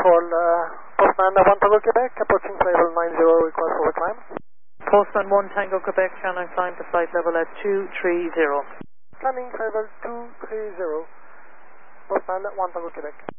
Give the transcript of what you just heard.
control, Postman 1 Tango Quebec, approaching flight level 90, request for climb. Postman 1 Tango Quebec, channel climb to flight level at 230. Climbing flight level 230, Postman 1 Tango Quebec.